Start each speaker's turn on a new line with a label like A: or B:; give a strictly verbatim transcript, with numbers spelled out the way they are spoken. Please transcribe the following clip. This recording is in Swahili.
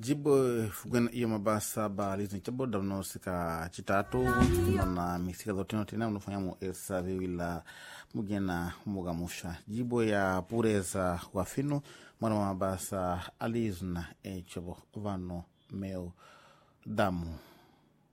A: Jibo fugana iyo mabasa ba lizni chabo damno sika chitatu na misika zote note na unafanya mu esa vila mugena mugamusha. Jibo ya pureza wafinu mwana mabasa alizna e chabo vano meo damu.